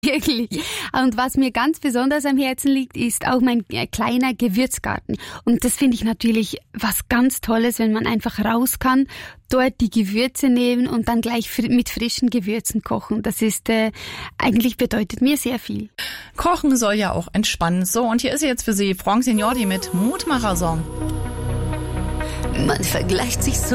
Wirklich. Und was mir ganz besonders am Herzen liegt, ist auch mein kleiner Gewürzgarten. Und das finde ich natürlich was ganz Tolles, wenn man einfach raus kann, dort die Gewürze nehmen und dann gleich mit frischen Gewürzen kochen. Das ist eigentlich bedeutet mir sehr viel. Kochen soll ja auch entspannen. So, und hier ist jetzt für Sie Franck Signori mit Mutmacher-Song. Man vergleicht sich so